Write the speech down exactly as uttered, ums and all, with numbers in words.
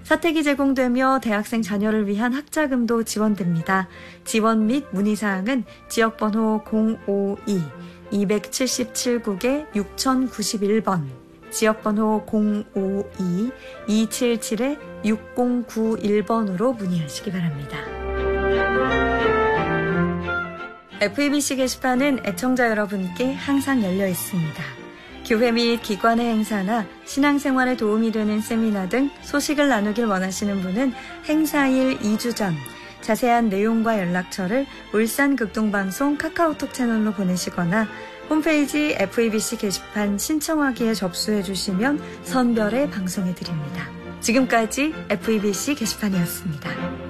사택이 제공되며 대학생 자녀를 위한 학자금도 지원됩니다. 지원 및 문의사항은 지역번호 공오이 이칠칠 국에 육공구일 번, 지역번호 공오이 이칠칠 육공구일 번으로 문의하시기 바랍니다. 에프이비씨 게시판은 애청자 여러분께 항상 열려 있습니다. 교회 및 기관의 행사나 신앙생활에 도움이 되는 세미나 등 소식을 나누길 원하시는 분은 행사일 이 주 전 자세한 내용과 연락처를 울산극동방송 카카오톡 채널로 보내시거나 홈페이지 에프이비씨 게시판 신청하기에 접수해 주시면 선별해 방송해 드립니다. 지금까지 에프이비씨 게시판이었습니다.